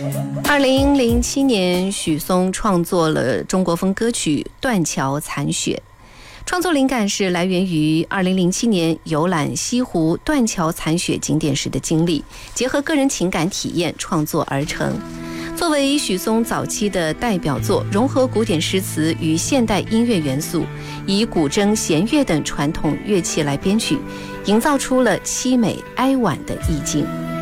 2007年，许嵩创作了中国风歌曲《断桥残雪》，创作灵感是来源于2007年游览西湖断桥残雪景点时的经历，结合个人情感体验创作而成。作为许嵩早期的代表作，融合古典诗词与现代音乐元素，以古筝、弦乐等传统乐器来编曲，营造出了凄美哀婉的意境。